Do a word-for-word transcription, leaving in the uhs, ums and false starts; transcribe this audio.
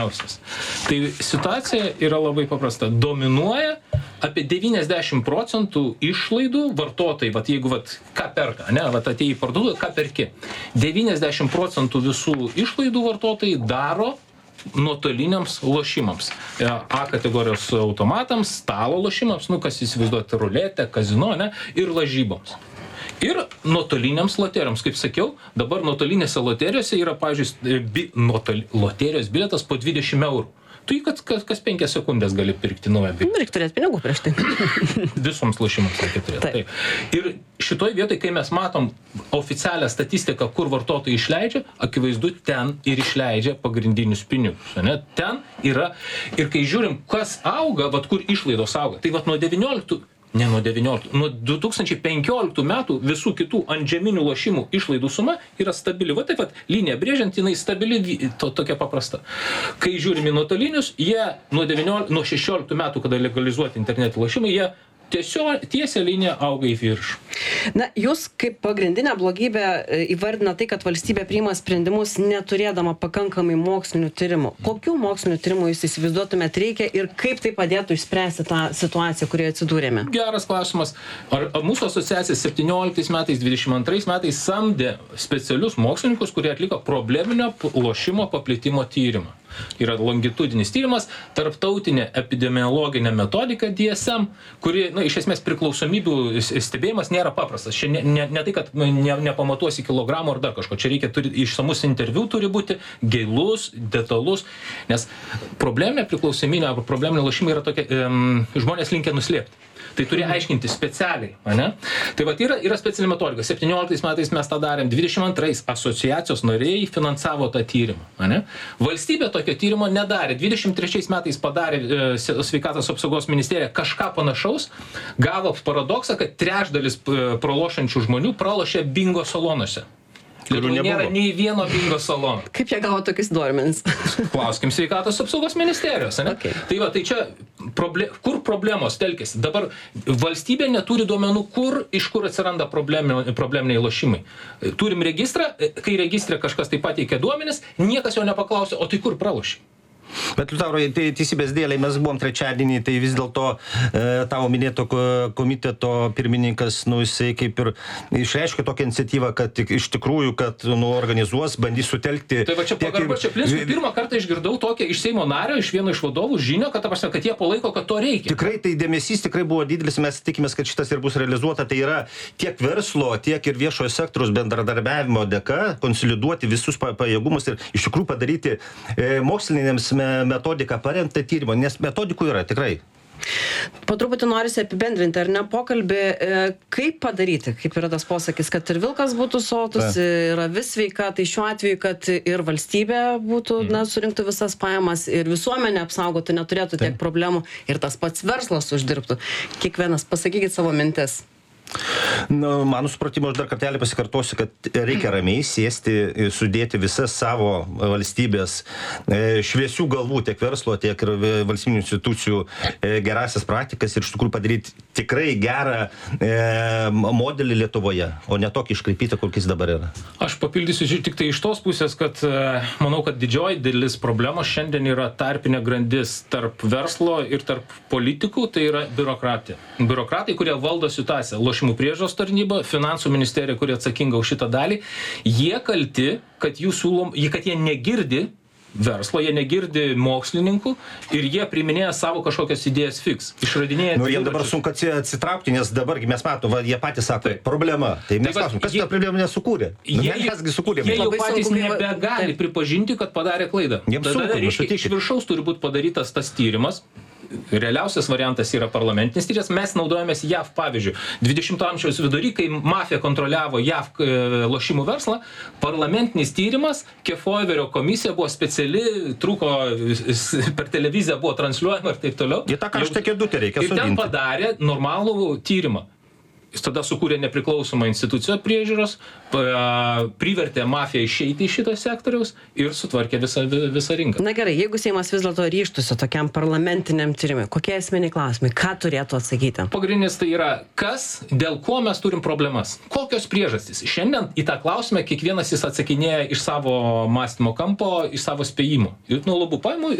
Tai situacija yra labai paprasta. Dominuoja apie devyniasdešimt procentų išlaidų vartotojai, vat jeigu vat ką perka, ne, vat atėjai į parduotuvę, ką perki. devyniasdešimt procentų visų išlaidų vartotojai daro nuotoliniams lošimams. A kategorijos automatams, stalo lošimams, nu kas įsivaizduoti, ruletę, kazino, ne, ir lažyboms. Ir nuotoliniams loterijoms, kaip sakiau, dabar nuotolinėse loterijose yra, pavyzdžiui, bi, nuotol, loterijos bilietas po dvidešimt eurų. Tu jį kas, kas, kas penkias sekundės gali pirkti naują bilietą. Reikia turėti pinigų prieš tai. Visoms lošimams reikia turėti. Taip. Taip. Ir šitoj vietoj, kai mes matom oficialią statistiką, kur vartotojai išleidžia, akivaizdu, ten ir išleidžia pagrindinius pinigus. Ne? Ten yra, ir kai žiūrim, kas auga, vat kur išlaidos auga, tai vat nuo devynioliktų Ne nuo devynioliktų, nuo du tūkstančiai penkioliktų metų visų kitų antžeminių lošimų išlaidų suma yra stabili. Va taip pat linija brėžiant, jinai stabili, to, tokia paprasta. Kai žiūrime nuotolinius, jie nuo, devynioliktų, nuo šešioliktų metų, kada legalizuoti interneto lošimai, jie tiesiog tiesia linija auga į viršų. Na, jūs kaip pagrindinę blogybę įvardina tai, kad valstybė priima sprendimus neturėdama pakankamai mokslinių tyrimų. Kokių mokslinių tyrimų jūs įsivaizduotumėt reikia ir kaip tai padėtų išspręsti tą situaciją, kurioje atsidūrėme? Geras klausimas. Ar, ar mūsų asociacija septynioliktais metais, dvidešimt antrais metais samdė specialius mokslininkus, kurie atliko probleminio lošimo paplitimo tyrimą? Yra longitudinis tyrimas, tarptautinė epidemiologinė metodika D S M, kuri, na, iš esmės priklausomybių stebėjimas nėra paprastas. Čia ne, ne, ne tai, kad ne, nepamatuosi kilogramų ar dar kažko. Čia reikia, turi, išsamus interviu turi būti, gilus, detalus, nes probleminė priklausomybė arba probleminė lošimai yra tokia, um, žmonės linkę nuslėpti. Tai turi aiškinti specialiai, ane? Tai vat yra, yra speciali metodika. septynioliktais metais mes tą darėm, dvidešimt antrais asociacijos nariai finansavo tą tyrimą, ane? Valstybė tokio tyrimo nedarė. dvidešimt trečiais metais padarė e, sveikatos apsaugos ministerija kažką panašaus, gavo paradoksą, kad trečdalis e, pralošančių žmonių pralošė bingo salonuose. Lietuvoje nėra nei vieno bingo salono. Kaip jie gavo tokius duomenis? Klauskim sveikatos apsaugos ministerijos, ne? Okay. Tai va, tai čia proble kur problemos telkėsi? Dabar valstybė neturi duomenų, kur, iš kur atsiranda probleminiai, probleminiai lošimai. Turim registrą, kai registre kažkas tai pateikia duomenis, niekas jo nepaklausė, o tai kur pralošė? Bet, Liutaurai, tai teisybės dėlei mes buvom trečiadienį, tai vis dėlto e, tavo minėto komiteto pirmininkas, nu, jisai kaip ir išreiškė tokią iniciatyvą, kad tik, iš tikrųjų, kad nu, organizuos, bandys sutelkti. Tai va čia pagarba čia Plinskui, pirmą kartą išgirdau tokią iš Seimo nario, iš vieno iš vadovų žinią, kad, prasme, kad jie palaiko, kad to reikia. Tikrai tai dėmesys tikrai buvo didelis, mes tikimės, kad šitas ir bus realizuota. Tai yra tiek verslo, tiek ir viešojo sektoriaus bendradarbiavimo dėka konsoliduoti visus pajėgumus ir iš tikrųjų padaryti e, mokslinėms metodiką paremtą tyrimo, nes metodikų yra tikrai. Po truputį norisi apibendrinti, ar ne pokalbį, kaip padaryti, kaip yra tas posakis, kad ir vilkas būtų sotus, ir avis sveika, tai šiuo atveju, kad ir valstybė būtų, na, surinktų visas pajamas, ir visuomenė apsaugotų, neturėtų tiek problemų, ir tas pats verslas uždirbtų. Kiekvienas, pasakykit savo mintis. Nu, mano supratimo, aš dar kartelį pasikartosiu, kad reikia ramiai sėsti, sudėti visas savo valstybės šviesių galvų, tiek verslo, tiek ir valstybinių institucijų gerasias praktikas ir iš tikrųjų padaryti tikrai gerą modelį Lietuvoje, o ne tokį iškraipytą, kokiais dabar yra. Aš papildysiu tik tai iš tos pusės, kad manau, kad didžioji dalis problemos šiandien yra tarpinė grandis tarp verslo ir tarp politikų, tai yra biurokratai. Biurokratai, kurie valdo situaciją. Lošimų priežiūros tarnyba, finansų ministerija, kurie atsakinga už šitą dalį, jie kalti, kad jų siūlom, kad jie negirdi verslo, jie negirdi mokslininkų ir jie priiminėja savo kažkokias idėjas fix. Išradinėja. Nu, jie dabar sunku atsitraukti, nes dabar mes matome, va, jie patys sako, tai problema. Tai mes klausom, kas tą problemą nesukūrė? Nu, jie, mesgi sukūrėme. Jie jau patys nebegali pripažinti, kad padarė klaidą. Jiems sunku, reiškia, iš viršaus turi būti padarytas tas tyrimas. Realiausias variantas yra parlamentinis tyrimas. Mes naudojamės J A V pavyzdžių. dvidešimto amžiaus vidury, kai mafija kontroliavo J A V lošimų verslą, parlamentinis tyrimas, Kefauverio komisija buvo speciali, truko per televiziją, buvo transliuojama ir taip toliau. Į tą karštą kėdutę reikia sudinti. Ir ten padarė normalų tyrimą. jis tada sukūrė nepriklausomą instituciją priežiūros, privertė mafiją išeiti iš šito sektoriaus ir sutvarkė visą, visą rinką. Na gerai, jeigu Seimas vis dėlto ryžtųsi tokiam parlamentiniam tyrimui, kokie esminiai klausimai, ką turėtų atsakyti? Pagrindinis tai yra, kas, dėl ko mes turim problemas, kokios priežastys. Šiandien į tą klausimą kiekvienas jis atsakinėja iš savo mąstymo kampo, iš savo spėjimų. Ir nuo lubų paimų